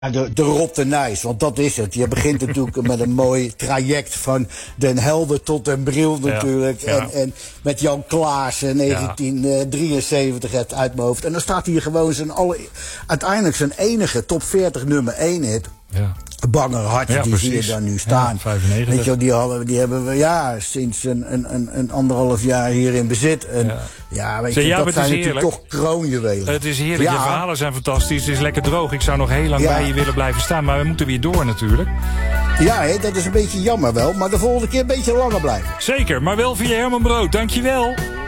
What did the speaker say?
De Rotte Nijs, want dat is het. Je begint natuurlijk met een mooi traject van Den Helder tot Den Briel natuurlijk. Ja. En met Jan Klaassen, 1973 het uit mijn hoofd. En dan staat hier gewoon uiteindelijk zijn enige top 40 nummer 1 hit. Ja. Banger Hartje, die zie je dan nu staan. Ja, 95. Weet je wel, die hebben we sinds een anderhalf jaar hier in bezit. En, weet je, dat zijn natuurlijk toch kroonjuwelen. Het is heerlijk, je verhalen zijn fantastisch, het is lekker droog. Ik zou nog heel lang bij je willen blijven staan, maar we moeten weer door natuurlijk. Ja, dat is een beetje jammer wel, maar de volgende keer een beetje langer blijven. Zeker, maar wel via Herman Brood, dankjewel.